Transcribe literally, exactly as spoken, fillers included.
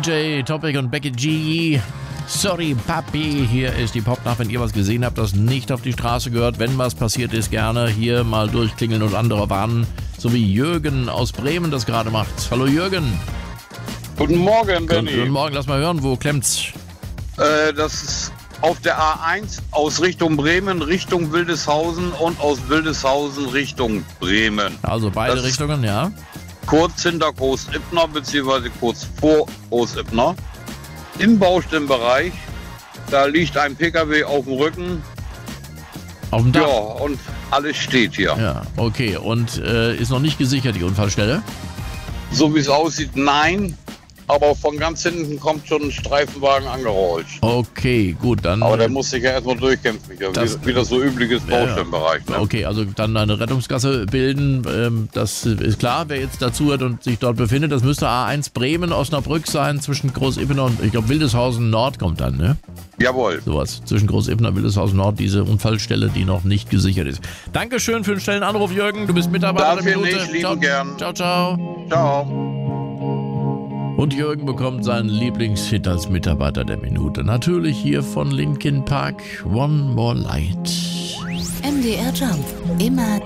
J, Topic und Becky G. Sorry, Papi. Hier ist die Popnacht. Wenn ihr was gesehen habt, das nicht auf die Straße gehört, wenn was passiert ist, gerne hier mal durchklingeln und andere warnen. So wie Jürgen aus Bremen das gerade macht. Hallo Jürgen. Guten Morgen, Benni. Guten Morgen, lass mal hören, wo klemmt's? Äh, das ist auf der A eins aus Richtung Bremen, Richtung Wildeshausen und aus Wildeshausen Richtung Bremen. Also beide das Richtungen, ja? Kurz hinter Groß-Ippner, beziehungsweise kurz vor Groß-Ippner. Im Baustellenbereich, da liegt ein P K W auf dem Rücken. Auf dem Dach? Ja, und alles steht hier. Ja, okay. Und äh, ist noch nicht gesichert, die Unfallstelle? So wie es aussieht, nein. Aber von ganz hinten kommt schon ein Streifenwagen angerollt. Okay, gut, dann... Aber der muss sich ja erstmal durchkämpfen, ja, Das- wie, wie das so üblich ist, Baustellenbereich. Ne? Okay, also dann eine Rettungsgasse bilden, ähm, das ist klar, wer jetzt dazu hört und sich dort befindet. Das müsste A eins Bremen, Osnabrück sein, zwischen Groß-Ippener und, ich glaube, Wildeshausen Nord kommt dann, ne? Jawohl. Sowas, zwischen Groß-Ippener und Wildeshausen Nord, diese Unfallstelle, die noch nicht gesichert ist. Dankeschön für den schnellen Anruf, Jürgen, du bist Mitarbeiter Dafür der Minute. nicht, lieben ciao, gern. ciao, ciao. Ciao. Und Jürgen bekommt seinen Lieblingshit als Mitarbeiter der Minute. Natürlich hier von Linkin Park, One More Light. M D R Jump. Immer